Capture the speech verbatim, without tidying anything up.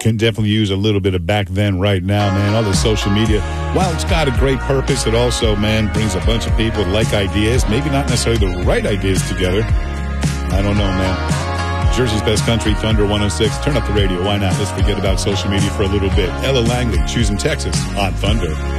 can definitely use a little bit of back then right now, man. All the social media, while it's got a great purpose, it also, man, brings a bunch of people like ideas, maybe not necessarily the right ideas together. I don't know, man. Jersey's Best Country, Thunder one oh six. Turn up the radio. Why not? Let's forget about social media for a little bit. Ella Langley, choosing Texas on Thunder.